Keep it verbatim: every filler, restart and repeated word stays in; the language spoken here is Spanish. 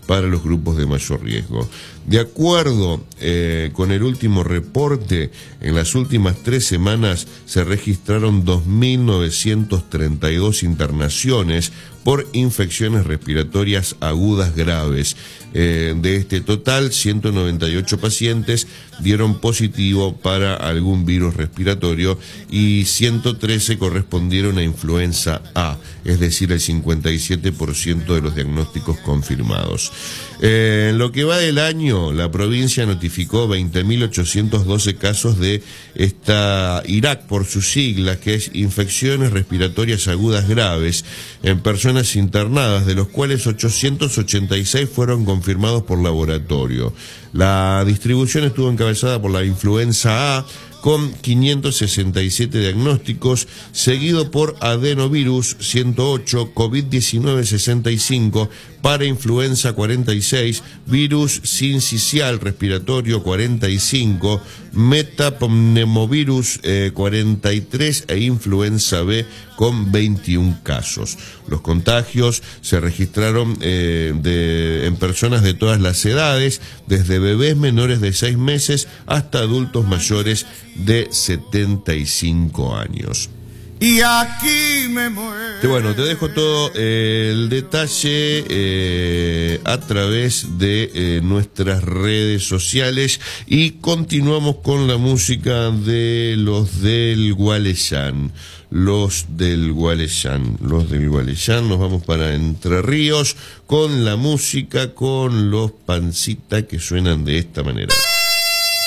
para los grupos de mayor riesgo. De acuerdo eh, con el último reporte, en las últimas tres semanas se registraron dos mil novecientas treinta y dos internaciones por infecciones respiratorias agudas graves. Eh, de este total, ciento noventa y ocho pacientes dieron positivo para algún virus respiratorio y ciento trece correspondieron a influenza A, es decir, el cincuenta y siete por ciento de los diagnósticos confirmados. Eh, en lo que va del año, la provincia notificó veinte mil ochocientos doce casos de esta I R A C por sus siglas, que es infecciones respiratorias agudas graves, en personas internadas, de los cuales ochocientos ochenta y seis fueron confirmados por laboratorio. La distribución estuvo encabezada por la influenza A, con quinientos sesenta y siete diagnósticos, seguido por adenovirus ciento ocho, COVID diecinueve sesenta y cinco, parainfluenza cuarenta y seis, virus sincicial respiratorio cuarenta y cinco, metapneumovirus eh, cuarenta y tres e influenza B con veintiún casos. Los contagios se registraron eh, de, en personas de todas las edades, desde bebés menores de seis meses hasta adultos mayores de setenta y cinco años. Y aquí me muero. Bueno, te dejo todo eh, el detalle eh, a través de eh, nuestras redes sociales y continuamos con la música de los del Gualeyán. Los del Gualeyán, los del Gualeyán, nos vamos para Entre Ríos con la música, con los Pancita, que suenan de esta manera.